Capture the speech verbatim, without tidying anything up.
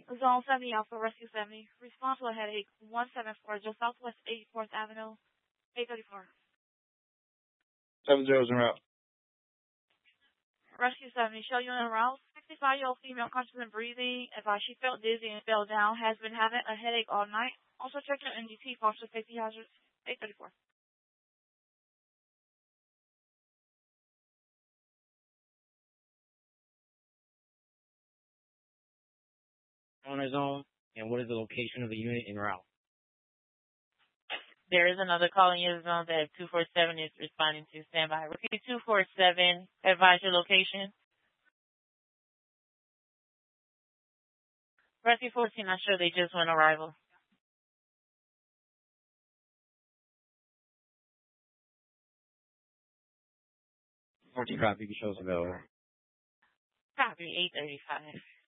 Zone seventy Alpha Rescue seventy. Response to a headache one seven four, just southwest eighty-fourth Avenue, eight thirty-four. seven zeros en route. Rescue seventy, show you en route. sixty-five-year-old female conscious and breathing. Advised she felt dizzy and fell down. Has been having a headache all night. Also check your N G T, foster safety hazards, eight thirty-four. On his own, and what is the location of the unit en route? There is another call in your zone that two four seven is responding to. Stand by. Repeat two four seven. Advise your location. Rescue fourteen, I'm sure they just went arrival. fourteen copy, shows available. Copy, eight thirty-five.